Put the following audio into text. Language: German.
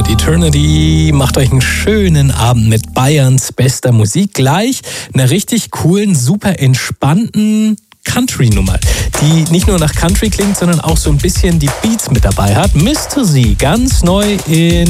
mit Eternity. Macht euch einen schönen Abend mit Bayerns bester Musik. Gleich einer richtig coolen, super entspannten Country-Nummer, die nicht nur nach Country klingt, sondern auch so ein bisschen die Beats mit dabei hat. Mr. Z, ganz neu in